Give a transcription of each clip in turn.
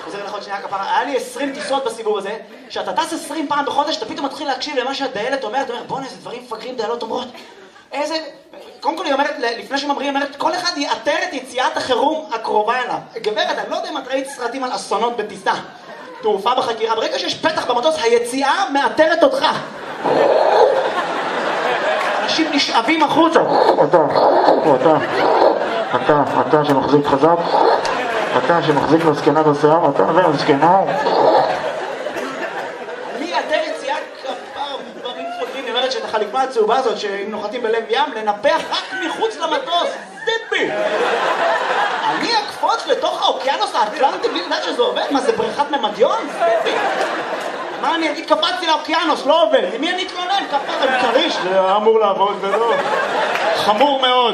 חוזר לך עוד שנייה כפרה, היה לי 20 טיסות בסיבוב הזה, שאתה טס 20 פעם בחודש, אתה פתאום מתחיל להקשיב למה שהדיילת אומרת, אתה אומר, בוא'נה, איזה דברים מפגרים דיילות אומרות. איזה... קודם כל היא אומרת, לפני שממריאים, אומרת, כל אחד יאתר את יציאת החירום הקרובה אליו. גברת, אני לא יודע אם את ראית סרטים על אסונות בטיסה, תעופה בחקירה, ברגע שיש פתח במטוס, היציאה מאתרת אותך. אנשים נשאבים החוצה. אתה שמחזיק חזק, אתה שמחזיק לזקנה בשיער, אתה והזקנה. מי יאתר יציאה כפר דברים פוגעים? היא אומרת שאת החליפה הצהובה הזאת, שאם נוחתים בלב ים, לנפח רק מחוץ למטוס. טיפי! אני אקפוץ לתוך האוקיינוס האטלנטי בלי לדעת שזה עובד? מה, זה בריכת ממדיון? מה אני אגיד? קפצתי לאוקיינוס, לא עובד. למי אני אתלונן? כפר עם קריש. זה אמור לעבוד ולא. חמור מאוד.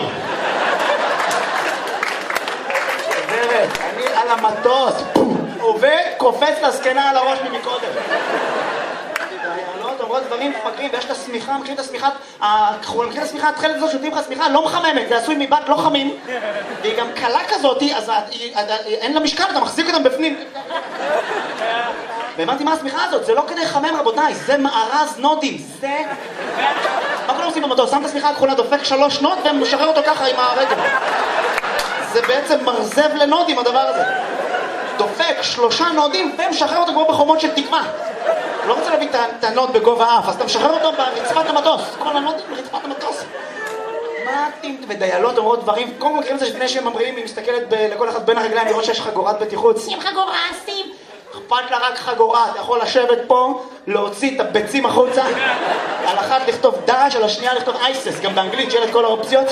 גברת, אני על המטוס. עובד, קופץ לזקנה על הראש ממקודם. דיילות אומרות דברים מפגרים, ויש את השמיכה, מכירים את השמיכה, מכירים את השמיכה, התחלת הזאת שותים לך שמיכה, לא מחממת, זה עשוי מבת לא חמים, והיא גם קלה כזאת, אז אין לה משקל, אתה מחזיק אותם בפנים. והבנתי מה השמיכה הזאת, זה לא כדי לחמם רבותיי, זה מארז נודים, זה... מה כולם עושים במטוס? שם את השמיכה הכחולה, דופק 3 נוד ומשחרר אותו ככה עם הרגל. זה בעצם מרזב לנודים הדבר הזה. דופק 3 נודים ומשחרר אותו כמו בחומות של תקווה. לא רוצה להביא את הנוד בגובה האף, אז אתה משחרר אותו ברצפת המטוס. כל הנודים ברצפת המטוס. מה אתם ודיילות אומרות דברים? קודם כל מכירים את זה לפני שהם ממריאים, היא מסתכלת לכל אחד בין הרגליים לראות שיש חגורת בטיחות. שים חגורה, שים. אכפת לה רק חגורה, אתה יכול לשבת פה, להוציא את הביצים החוצה, על אחת לכתוב דאעש, על השנייה לכתוב אייסס, גם באנגלית שיהיה את כל האופציות.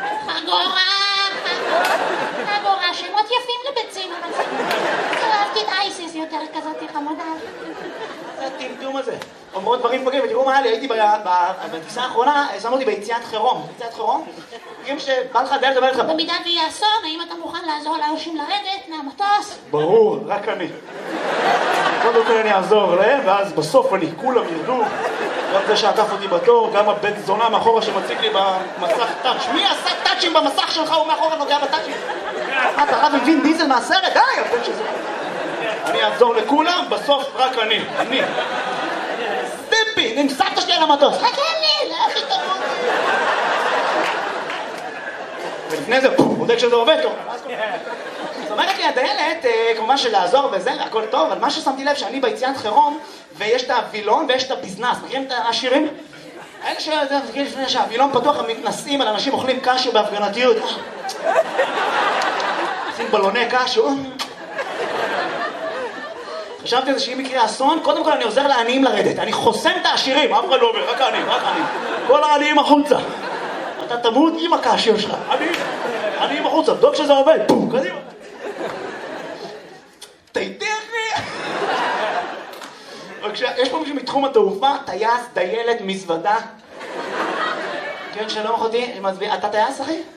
חגורה, שמות יפים לביצים, אבל אהבתי את אייסס יותר כזאת חמודה. זה הטמטום הזה. אומרות דברים פגרים, ותראו מה היה לי, הייתי בטיסה האחרונה, שמו אותי ביציאת חירום. ביציאת חירום? תראים שבא לך דיילת, אומר לך... במידה ויהיה אסון, האם אתה מוכן לעזור לאנשים לרדת מהמטוס? ברור, רק אני. קודם כל אני אעזור להם, ואז בסוף אני, כולם ירדו. גם זה שעקף אותי בתור, גם הבית זונה מאחורה שמציג לי במסך טאץ'. מי עשה טאצ'ים במסך שלך? הוא מאחורה נוגע בטאצ'ים. מה, אתה רב עם וין דיזל מהסרט? די, הבן שזה... אני אעזור לכולם, בסוף רק אני. אני. סטיפי, נמסעת שלי על המטוס. חכה לי, לאחי תמות. ולפני זה, בודק שזה עובד טוב. זאת אומרת לי, הדיילת, כמובן שלעזור וזה, הכל טוב, אבל מה ששמתי לב שאני ביציאת חירום, ויש את הווילון ויש את הביזנס. מכירים את השירים? האלה לפני שהווילון פתוח, הם מתנסים על אנשים אוכלים קשו בהפגנתיות. עושים בלוני קשו. חשבתי על זה שאם יקרה אסון, קודם כל אני עוזר לעניים לרדת. אני חוסם את העשירים, אף אחד לא אומר, רק העניים, רק העניים. כל העניים החוצה. אתה תמות עם הקשו שלך. עניים החוצה, דוק שזה עובד. בום, קדימה. תיתכני. יש פה מישהו מתחום התעופה, טייס, דיילת, מזוודה. כן, שלום אחותי, אתה טייס אחי?